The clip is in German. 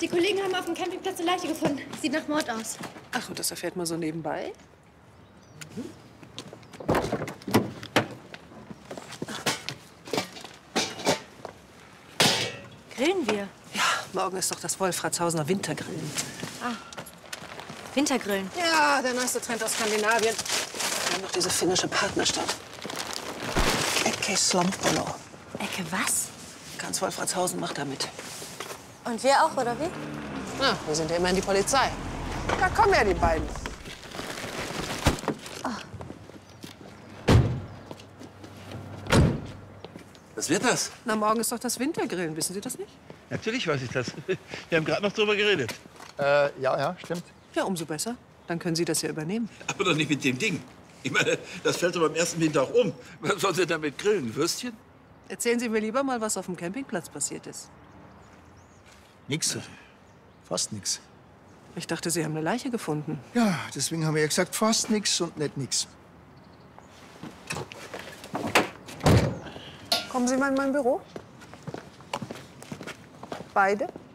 Die Kollegen haben auf dem Campingplatz eine Leiche gefunden. Sieht nach Mord aus. Ach, und das erfährt man so nebenbei? Grillen wir? Ja, morgen ist doch das Wolfratshausener Wintergrillen. Ah, Wintergrillen. Ja, der neueste Trend aus Skandinavien. Wir haben noch diese finnische Partnerstadt. Ecke Slompolo. Ecke was? Ganz Wolfratshausen macht da mit. Und wir auch, oder wie? Na, wir sind ja immerhin die Polizei. Da kommen ja die beiden. Was wird das? Na, morgen ist doch das Wintergrillen, wissen Sie das nicht? Natürlich weiß ich das. Wir haben gerade noch drüber geredet. Ja, stimmt. Ja, umso besser. Dann können Sie das ja übernehmen. Aber doch nicht mit dem Ding. Ich meine, das fällt doch beim ersten Winter auch um. Was sollen Sie damit grillen? Würstchen? Erzählen Sie mir lieber mal, was auf dem Campingplatz passiert ist. Nix. Fast nix. Ich dachte, Sie haben eine Leiche gefunden. Ja, deswegen haben wir ja gesagt, fast nix und nicht nix. Kommen Sie mal in mein Büro. Beide.